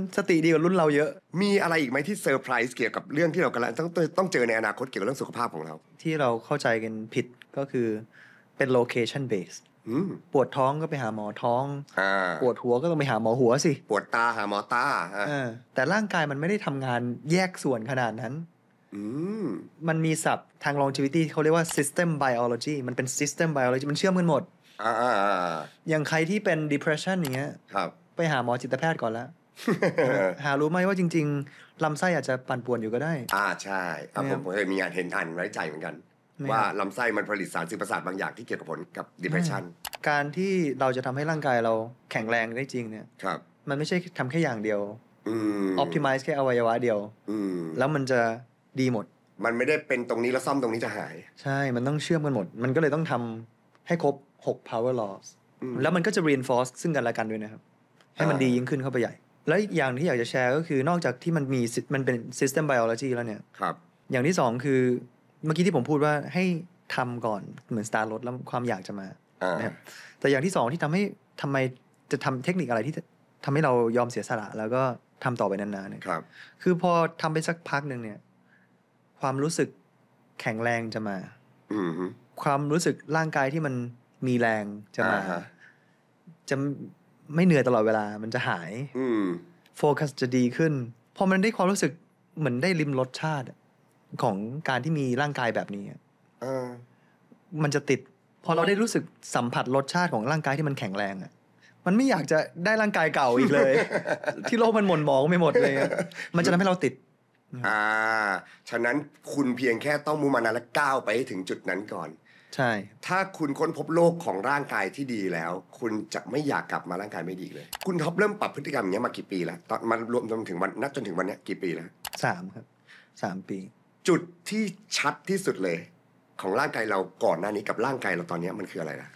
สติดีกว่ารุ่นเราเยอะมีอะไรอีกไหมที่เซอร์ไพรส์เกี่ยวกับเรื่องที่เรากำลังต้องเจอในอนาคตเกี่ยวกับเรื่องสุขภาพของเราที่เราเข้าใจกันผิดก็คือเป็น location based ปวดท้องก็ไปหาหมอท้องปวดหัวก็ต้องไปหาหมอหัวสิปวดตาหาหมอตาแต่ร่างกายมันไม่ได้ทำงานแยกส่วนขนาดนั้นมันมีศัพท์ทาง longevity เขาเรียกว่า system biology มันเป็น system biology มันเชื่อมกันหมดอย่างใครที่เป็น depression อย่างเงี้ยไปหาหมอจิตแพทย์ก่อนแล้ว หารู้ไหมว่าจริงๆลำไส้อาจจะปั่นป่วนอยู่ก็ได้ใช่ผมเคยมีงานเห็นอ่านไว้ใจเหมือนกันว่าลำไส้มันผลิตสารสื่อประสาทบางอย่างที่เกี่ยวกับผลกับ depression การที่เราจะทำให้ร่างกายเราแข็งแรงได้จริงเนี่ยมันไม่ใช่ทำแค่อย่างเดียวoptimize แค่อวัยวะเดียวแล้วมันจะดีหมดมันไม่ได้เป็นตรงนี้แล้วซ่อมตรงนี้จะหายใช่มันต้องเชื่อมกันหมดมันก็เลยต้องทำให้ครบ6 power laws แล้วมันก็จะ reinforce ซึ่งกันและกันด้วยนะครับให้มันดียิ่งขึ้นเข้าไปใหญ่แล้วอย่างที่อยากจะแชร์ก็คือนอกจากที่มันเป็น system biology แล้วเนี่ยอย่างที่2คือเมื่อกี้ที่ผมพูดว่าให้ทำก่อนเหมือน start รถแล้วความอยากจะมานะครับแต่อย่างที่2ที่ทำไมจะทำเทคนิคอะไรที่ทำให้เรายอมเสียสละแล้วก็ทำต่อไปนานๆเนี่ยคือพอทำไปสักพักหนึ่งเนี่ยความรู้สึกแข็งแรงจะมาความรู้สึกร่างกายที่มันมีแรงจะมาจะไม่เหนื่อยตลอดเวลามันจะหายโฟกัสจะดีขึ้นพอมันได้ความรู้สึกเหมือนได้ลิ้มรสชาติของการที่มีร่างกายแบบนี้มันจะติดพอเราได้รู้สึกสัมผัสรสชาติของร่างกายที่มันแข็งแรงมันไม่อยากจะได้ร่างกายเก่าอีกเลย ที่โลกมันหม่นหมองไม่หมดเลยมันจะทำให้เราติดฉะนั้นคุณเพียงแค่ต้องมุ่งมั่นและก้าวไปถึงจุดนั้นก่อนใช่ถ้าคุณค้นพบโลกของร่างกายที่ดีแล้วคุณจะไม่อยากกลับมาร่างกายไม่ดีเลยคุณท็อปเริ่มปรับพฤติกรรมอย่างนี้มากี่ปีแล้วตอนมันรวมจนถึงวันนับจนถึงวันนี้กี่ปีแล้ว 3ครับ3 ปีจุดที่ชัดที่สุดเลยของร่างกายเราก่อนหน้านี้กับร่างกายเราตอนนี้มันคืออะไรล่ะ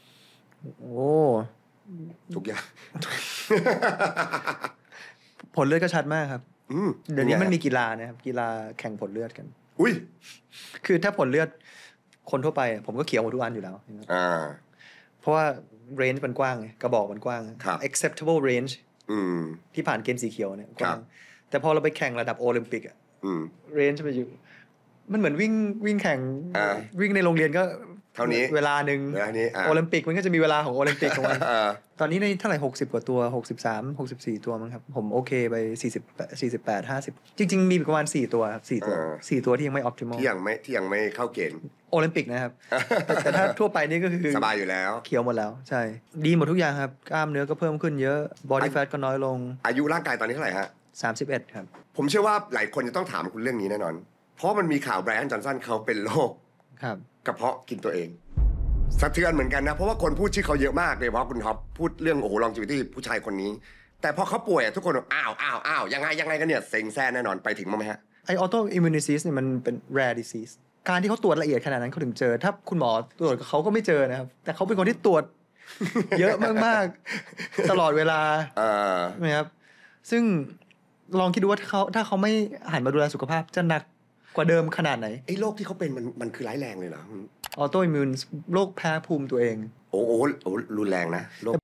ทุกอย่างผลเลือดก็ชัดมากครับเดี๋ยวนี้มันมีกีฬานะครับกีฬาแข่งผลเลือดกันคือถ้าผลเลือดคนทั่วไปผมก็เขียวหมดทุกอันอยู่แล้วเพราะว่าเรนจ์มันกว้างไงกระบอกมันกว้าง acceptable range ที่ผ่านเกณฑ์สีเขียวเนี่ยกว้างแต่พอเราไปแข่งระดับโอลิมปิกเรนจ์มันอยู่มันเหมือนวิ่งแข่งวิ่งในโรงเรียนก็เท่านี้เวลาหนึ่งโอลิมปิกมันก็จะมีเวลาของโอลิมปิกของมันตอนนี้ในเท่าไหร่60 กว่าตัว63 64ตัวมั้งครับผมโอเคไป48 50จริงๆมีประมาณ4ตัวครับ4ตัวที่ยังไม่ optimal ที่ยังไม่เข้าเกณฑ์โอลิมปิกนะครับแต่ถ้าทั่วไปนี่ก็คือสบายอยู่แล้วเขียวหมดแล้วใช่ดีหมดทุกอย่างครับกล้ามเนื้อก็เพิ่มขึ้นเยอะ body fat ก็น้อยลงอายุร่างกายตอนนี้เท่าไหร่ฮะ 31ครับผมเชื่อว่าหลายคนจะต้องถามคุณเรื่องนี้แน่นอนเพราะมันมีข่าวไบรอัน จอห์นสันเขาเป็นโรคกระเพาะกินตัวเองสะเทือนเหมือนกันนะเพราะว่าคนพูดชื่อเขาเยอะมากเลยเพราะคุณท็อปพูดเรื่องlongevityผู้ชายคนนี้แต่พอเขาป่วยทุกคนอ้าวยังไงกันเนี่ยเซ็งแซ่แน่นอนไปถึงมั้ยฮะไอ autoimmune disease เนี่ยมันเป็น rare disease การที่เขาตรวจละเอียดขนาดนั้นเขาถึงเจอถ้าคุณหมอตรวจเขาก็ไม่เจอนะครับแต่เขาเป็นคนที่ตรวจ เยอะมากๆตลอดเวลาใช่ไหมครับซึ่งลองคิดดูว่าถ้าเขาไม่หันมาดูแลสุขภาพจะหนักกว่าเดิมขนาดไหนไอ้โรคที่เขาเป็นมันคือร้ายแรงเลยเหรอออโตอิมมูนโรคแพ้ภูมิตัวเองโอ้รุนแรงนะโรค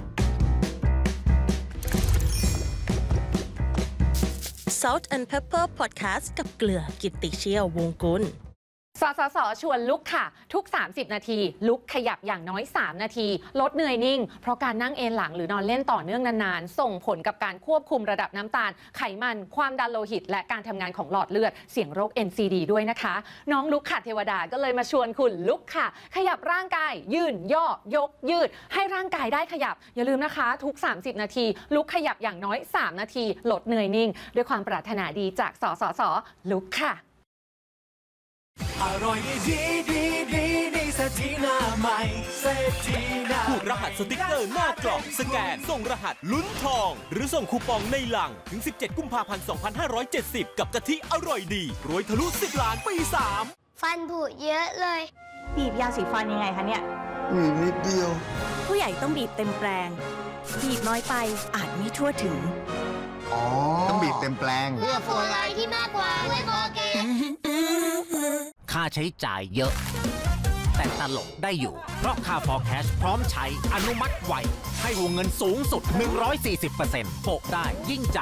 Salt and Pepper Podcast กับเกลือกิตติเชี่ยววงกุลสสส.ชวนลุกค่ะทุก30นาทีลุกขยับอย่างน้อย3นาทีลดเหนื่อยนิ่งเพราะการนั่งเอนหลังหรือนอนเล่นต่อเนื่องนานๆส่งผลกับการควบคุมระดับน้ำตาลไขมันความดันโลหิตและการทำงานของหลอดเลือดเสี่ยงโรค NCD ด้วยนะคะน้องลุกค่ะเทวดาก็เลยมาชวนคุณลุกค่ะขยับร่างกายยืนย่อยกยืดให้ร่างกายได้ขยับอย่าลืมนะคะทุก30นาทีลุกขยับอย่างน้อย3นาทีลดเหนื่อยนิ่งด้วยความปรารถนาดีจากสสส.ลุกค่ะอร่อยดีเศรษฐีหน้าใหม่เศรษฐีหน้าผูกรหัสสติ๊กเกอร์หน้ากล่องสแกนส่งรหัสลุ้นทองหรือส่งคูปองในลังถึง17กุมภาพันธ์2570กับกะทิอร่อยดีรวยทะลุ10 ล้านปี3 ฟันผุเยอะเลยบีบยาสีฟันยังไงคะเนี่ยนิดเดียวผู้ใหญ่ต้องบีบเต็มแปรงบีบน้อยไปอาจไม่ทั่วถึงต้องบีบเต็มแปรงเพื่อฟลูออไรด์ที่มากกว่าด้วยโคเกนค่าใช้จ่ายเยอะแต่ตลกได้อยู่เพราะค่า for cash พร้อมใช้อนุมัติไวให้วงเงินสูงสุด 140% โปะได้ยิ่งจ่าย